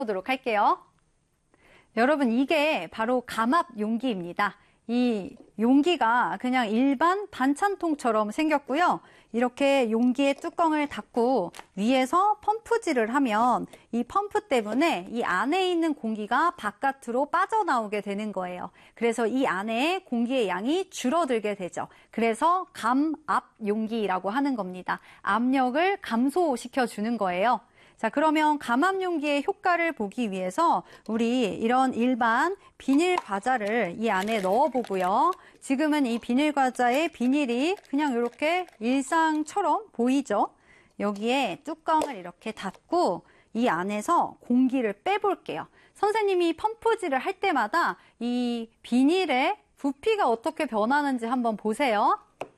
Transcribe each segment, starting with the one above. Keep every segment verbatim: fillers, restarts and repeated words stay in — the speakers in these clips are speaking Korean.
보도록 할게요. 여러분, 이게 바로 감압 용기입니다. 이 용기가 그냥 일반 반찬통처럼 생겼고요. 이렇게 용기의 뚜껑을 닫고 위에서 펌프질을 하면 이 펌프 때문에 이 안에 있는 공기가 바깥으로 빠져나오게 되는 거예요. 그래서 이 안에 공기의 양이 줄어들게 되죠. 그래서 감압 용기라고 하는 겁니다. 압력을 감소시켜 주는 거예요. 자, 그러면 감압 용기의 효과를 보기 위해서 우리 이런 일반 비닐 과자를 이 안에 넣어 보고요. 지금은 이 비닐 과자의 비닐이 그냥 이렇게 일상처럼 보이죠? 여기에 뚜껑을 이렇게 닫고 이 안에서 공기를 빼볼게요. 선생님이 펌프질을 할 때마다 이 비닐의 부피가 어떻게 변하는지 한번 보세요.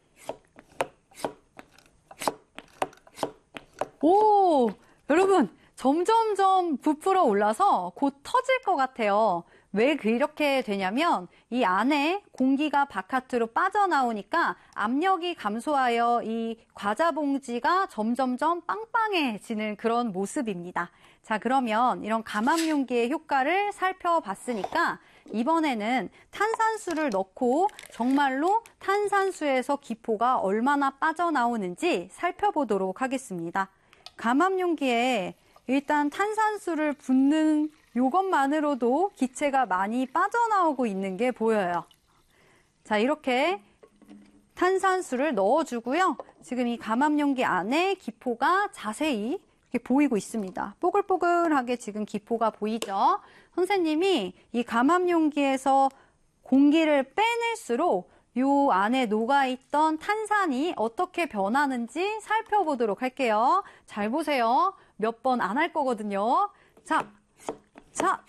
오! 여러분, 점점점 부풀어 올라서 곧 터질 것 같아요. 왜 그렇게 되냐면 이 안에 공기가 바깥으로 빠져나오니까 압력이 감소하여 이 과자 봉지가 점점점 빵빵해지는 그런 모습입니다. 자, 그러면 이런 감압 용기의 효과를 살펴봤으니까 이번에는 탄산수를 넣고 정말로 탄산수에서 기포가 얼마나 빠져나오는지 살펴보도록 하겠습니다. 감압 용기에 일단 탄산수를 붓는 이것만으로도 기체가 많이 빠져나오고 있는 게 보여요. 자, 이렇게 탄산수를 넣어주고요. 지금 이 감압 용기 안에 기포가 자세히 이렇게 보이고 있습니다. 뽀글뽀글하게 지금 기포가 보이죠? 선생님이 이 감압 용기에서 공기를 빼낼수록 요 안에 녹아있던 탄산이 어떻게 변하는지 살펴보도록 할게요. 잘 보세요. 몇 번 안 할 거거든요. 자, 자,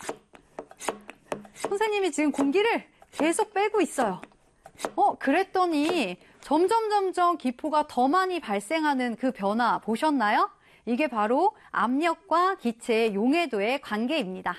선생님이 지금 공기를 계속 빼고 있어요. 어, 그랬더니 점점 점점 기포가 더 많이 발생하는 그 변화 보셨나요? 이게 바로 압력과 기체의 용해도의 관계입니다.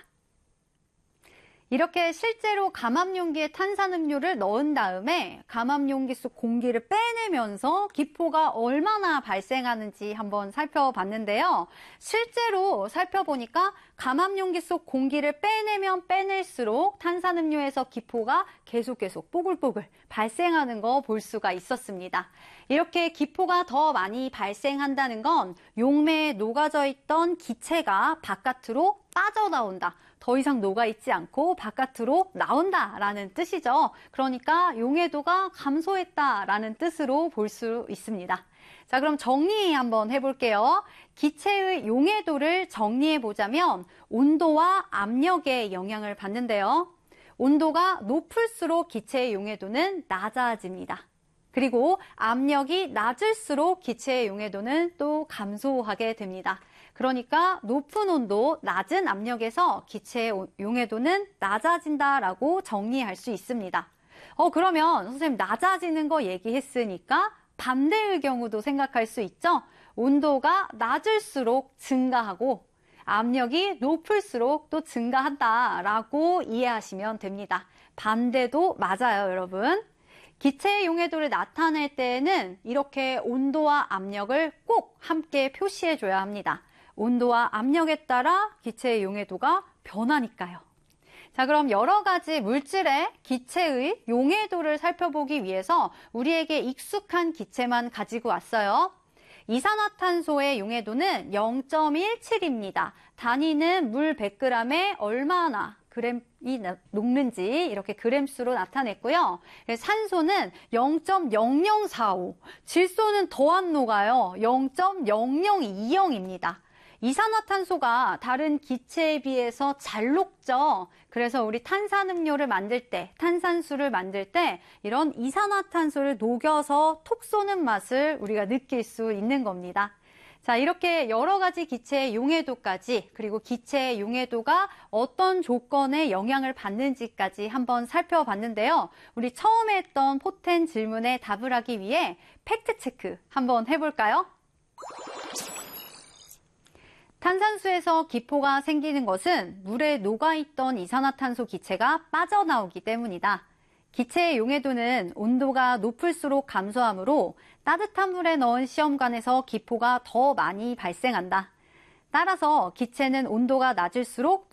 이렇게 실제로 감압 용기에 탄산음료를 넣은 다음에 감압 용기 속 공기를 빼내면서 기포가 얼마나 발생하는지 한번 살펴봤는데요. 실제로 살펴보니까 감압 용기 속 공기를 빼내면 빼낼수록 탄산음료에서 기포가 계속 계속 뽀글뽀글 발생하는 거 볼 수가 있었습니다. 이렇게 기포가 더 많이 발생한다는 건 용매에 녹아져 있던 기체가 바깥으로 빠져나온다. 더 이상 녹아있지 않고 바깥으로 나온다라는 뜻이죠. 그러니까 용해도가 감소했다라는 뜻으로 볼 수 있습니다. 자, 그럼 정리 한번 해볼게요. 기체의 용해도를 정리해보자면 온도와 압력에 영향을 받는데요. 온도가 높을수록 기체의 용해도는 낮아집니다. 그리고 압력이 낮을수록 기체의 용해도는 또 감소하게 됩니다. 그러니까 높은 온도, 낮은 압력에서 기체의 용해도는 낮아진다라고 정리할 수 있습니다. 어, 그러면 선생님 낮아지는 거 얘기했으니까 반대의 경우도 생각할 수 있죠? 온도가 낮을수록 증가하고 압력이 높을수록 또 증가한다라고 이해하시면 됩니다. 반대도 맞아요, 여러분. 기체의 용해도를 나타낼 때에는 이렇게 온도와 압력을 꼭 함께 표시해줘야 합니다. 온도와 압력에 따라 기체의 용해도가 변하니까요. 자, 그럼 여러 가지 물질의 기체의 용해도를 살펴보기 위해서 우리에게 익숙한 기체만 가지고 왔어요. 이산화탄소의 용해도는 영 점 일칠입니다. 단위는 물 백 그램에 얼마나 그램이 녹는지 이렇게 그램수로 나타냈고요. 산소는 영 점 영영사오, 질소는 더 안 녹아요. 영 점 영영이영입니다. 이산화탄소가 다른 기체에 비해서 잘 녹죠. 그래서 우리 탄산음료를 만들 때, 탄산수를 만들 때 이런 이산화탄소를 녹여서 톡 쏘는 맛을 우리가 느낄 수 있는 겁니다. 자, 이렇게 여러 가지 기체의 용해도까지, 그리고 기체의 용해도가 어떤 조건에 영향을 받는지까지 한번 살펴봤는데요. 우리 처음에 했던 포텐 질문에 답을 하기 위해 팩트체크 한번 해볼까요? 탄산수에서 기포가 생기는 것은 물에 녹아있던 이산화탄소 기체가 빠져나오기 때문이다. 기체의 용해도는 온도가 높을수록 감소하므로 따뜻한 물에 넣은 시험관에서 기포가 더 많이 발생한다. 따라서 기체는 온도가 낮을수록